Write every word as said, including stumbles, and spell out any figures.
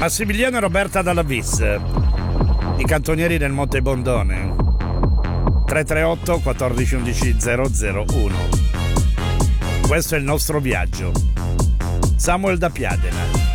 Massimiliano e Roberta dalla Vis, i cantonieri del Monte Bondone. Tre tre otto quattordici undici zero zero uno. Questo è il nostro viaggio. Samuel da Piadena.